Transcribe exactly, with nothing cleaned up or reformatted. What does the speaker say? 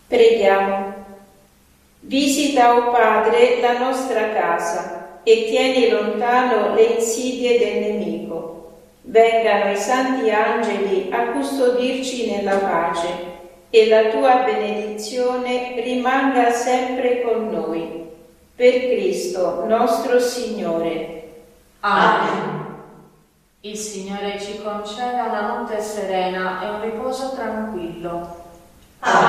Preghiamo. Visita, o Padre, la nostra casa e tieni lontano le insidie del nemico. Vengano i santi angeli a custodirci nella pace e la tua benedizione rimanga sempre con noi. Per Cristo nostro Signore. Amen. Il Signore ci conceda una notte serena e un riposo tranquillo. Amen.